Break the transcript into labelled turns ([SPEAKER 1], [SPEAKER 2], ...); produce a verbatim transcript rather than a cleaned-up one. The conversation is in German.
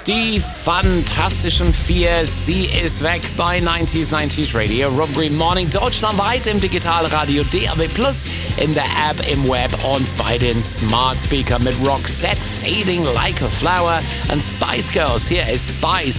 [SPEAKER 1] Die Fantastischen Vier, sie ist weg bei neunziger neunzig Radio. Rob Green Morning, deutschlandweit im Digitalradio D A B plus, in der App, im Web und bei den Smart Speaker mit Roxette, Fading Like a Flower und Spice Girls. Hier ist Spice